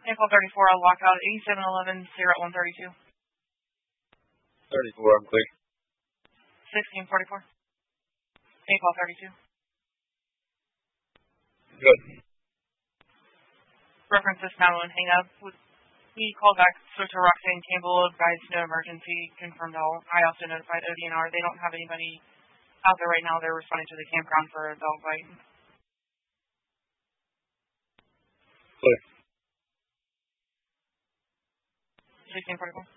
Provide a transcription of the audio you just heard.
Vehicle 34, I'll lock out 8711, Sierra 132. 34, I'm clear. 1644. Vehicle 32. Good. Reference this now and hang up. We called back, spoke to Roxanne Campbell, advised no emergency, confirmed all. I also notified ODNR. They don't have anybody out there right now. They're responding to the campground for a dog bite. Clear. 1644.